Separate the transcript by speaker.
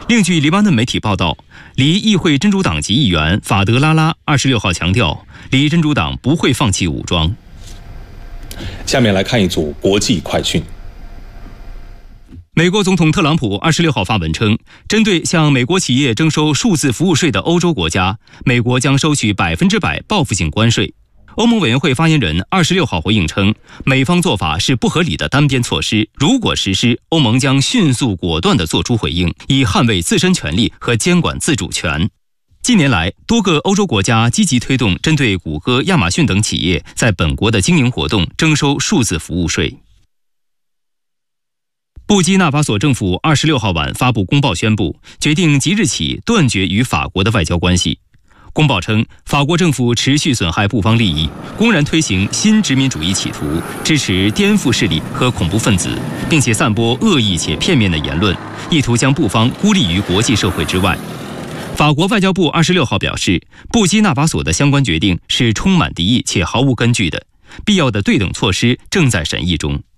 Speaker 1: 另据黎巴嫩媒体报道，黎议会真主党籍议员法德拉拉26号强调，黎真主党不会放弃武装。
Speaker 2: 下面来看一组国际快讯。
Speaker 1: 美国总统特朗普26号发文称，针对向美国企业征收数字服务税的欧洲国家，美国将收取100%报复性关税。欧盟委员会发言人26号回应称，美方做法是不合理的单边措施，如果实施，欧盟将迅速果断地作出回应，以捍卫自身权利和监管自主权。近年来，多个欧洲国家积极推动针对谷歌、亚马逊等企业在本国的经营活动征收数字服务税。布基纳法索政府26号晚发布公报宣布，决定即日起断绝与法国的外交关系。公报称，法国政府持续损害布方利益，公然推行新殖民主义企图，支持颠覆势力和恐怖分子，并且散播恶意且片面的言论，意图将布方孤立于国际社会之外。法国外交部26号表示，布基纳法索的相关决定是充满敌意且毫无根据的，必要的对等措施正在审议中。